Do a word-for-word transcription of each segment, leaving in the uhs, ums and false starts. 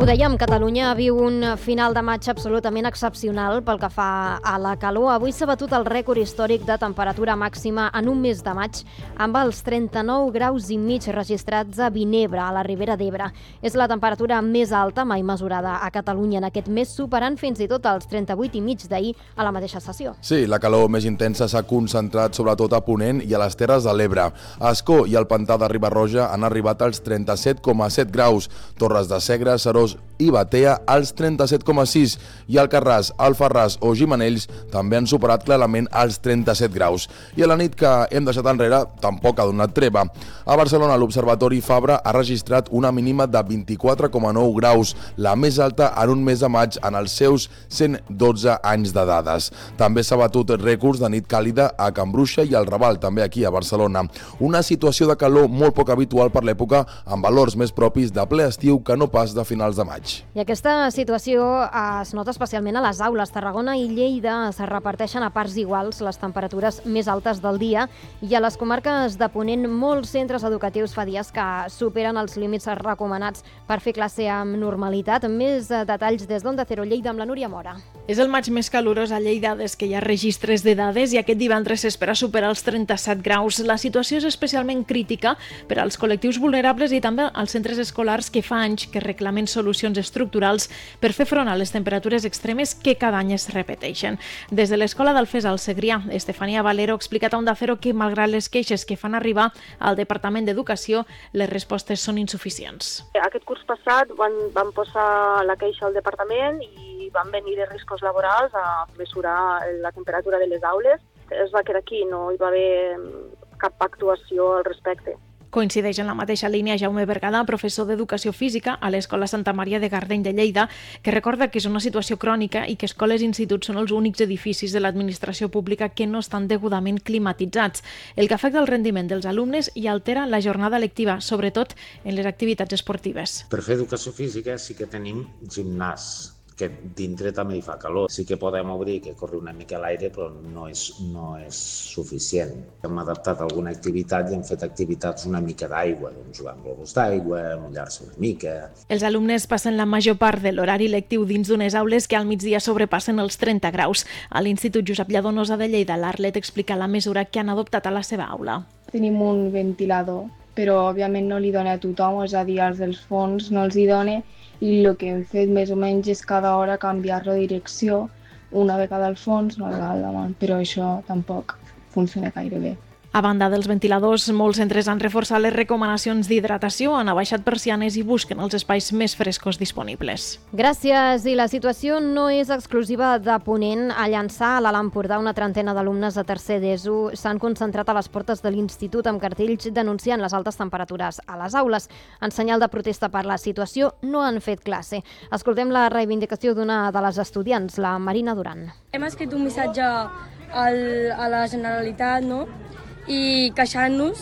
Ho dèiem, Catalunya viu un final de maig absolutament excepcional pel que fa a la calor. Avui s'ha batut el rècord històric de temperatura màxima en un mes de maig amb els trenta-nou graus i mig registrats a Vinebre, a la Ribera d'Ebre. És la temperatura més alta mai mesurada a Catalunya en aquest mes, superant fins i tot els trenta-vuit i mig d'ahir a la mateixa sessió. Sí, la calor més intensa s'ha concentrat sobretot a Ponent i a les Terres de l'Ebre. A Ascó i al Pantà de Riba-roja han arribat als trenta-set coma set graus, Torres de Segre, Serós i Batea als trenta-set coma sis i Alcarràs, Alfarràs o Gimenells també han superat clarament els trenta-set graus. I a la nit que hem deixat enrere tampoc ha donat treva. A Barcelona l'Observatori Fabra ha registrat una mínima de vint-i-quatre coma nou graus, la més alta en un mes de maig en els seus cent dotze anys de dades. També s'ha batut rècords de nit càlida a Can Bruixa i al Raval, també aquí a Barcelona. Una situació de calor molt poc habitual per l'època, amb valors més propis de ple estiu que no pas de finals de maig. I aquesta situació es nota especialment a les aules. Tarragona i Lleida es reparteixen a parts iguals les temperatures més altes del dia i a les comarques de Ponent molts centres educatius fa dies que superen els límits recomanats per fer classe amb normalitat. Més detalls des d'Onda Cero Lleida amb la Núria Mora. És el maig més calorós a Lleida des que hi ha registres de dades i aquest divendres s'espera superar els trenta-set graus. La situació és especialment crítica per als col·lectius vulnerables i també als centres escolars que fa anys que reclamen solucions estructurals per fer front a les temperatures extremes que cada any es repeteixen. Des de l'Escola d'Alfés al Segrià, Estefania Valero ha explicat a Onda Cero que, malgrat les queixes que fan arribar al Departament d'Educació, les respostes són insuficients. Aquest curs passat van, van posar la queixa al departament i van venir de riscos laborals a mesurar la temperatura de les aules. Es va quedar aquí, no hi va haver cap actuació al respecte. Coincideix en la mateixa línia Jaume Bergada, professor d'Educació Física a l'Escola Santa Maria de Gardeny de Lleida, que recorda que és una situació crònica i que escoles i instituts són els únics edificis de l'administració pública que no estan degudament climatitzats, el que afecta el rendiment dels alumnes i altera la jornada lectiva, sobretot en les activitats esportives. Per fer educació física sí que tenim gimnàs, que dintre també hi fa calor. Sí que podem obrir, que corri una mica a l'aire, però no és, no és suficient. Hem adaptat alguna activitat i hem fet activitats una mica d'aigua, doncs jugar amb globus d'aigua, mullar-se una mica. Els alumnes passen la major part de l'horari lectiu dins d'unes aules que al migdia sobrepassen els trenta graus. A l'Institut Josep Lladonosa de Lleida, l'Arlet explica la mesura que han adoptat a la seva aula. Tenim un ventilador, però òbviament no li dona a tothom, és a dir, als dels fons no els hi dona, i el que hem fet més o menys és cada hora canviar-lo de direcció, una vegada al fons, una vegada al davant, però això tampoc funciona gaire bé. A banda dels ventiladors, molts centres han reforçat les recomanacions d'hidratació, han abaixat persianes i busquen els espais més frescos disponibles. Gràcies. I la situació no és exclusiva de Ponent. A Llançà, a l'Alt Empordà, una trentena d'alumnes de tercer d'ESO s'han concentrat a les portes de l'institut amb cartells denunciant les altes temperatures a les aules. En senyal de protesta per la situació, no han fet classe. Escoltem la reivindicació d'una de les estudiants, la Marina Duran. Hem escrit un missatge al, a la Generalitat, no?, i queixant-nos,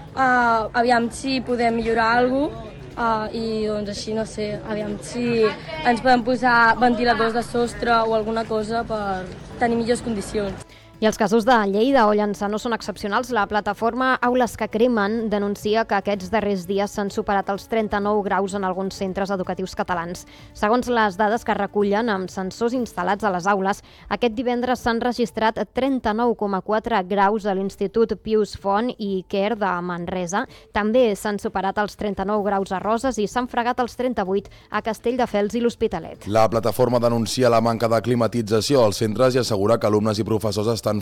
uh, aviam si podem millorar alguna cosa, uh, i doncs així, no sé, aviam si ens podem posar ventiladors de sostre o alguna cosa per tenir millors condicions. I els casos de Lleida o Llançà no són excepcionals. La plataforma Aules que Cremen denuncia que aquests darrers dies s'han superat els trenta-nou graus en alguns centres educatius catalans. Segons les dades que recullen amb sensors instal·lats a les aules, aquest divendres s'han registrat trenta-nou coma quatre graus a l'Institut Pius Font i Quer de Manresa. També s'han superat els trenta-nou graus a Roses i s'han fregat els trenta-vuit a Castelldefels i l'Hospitalet. La plataforma denuncia la manca de climatització als centres i assegura que alumnes i professors estan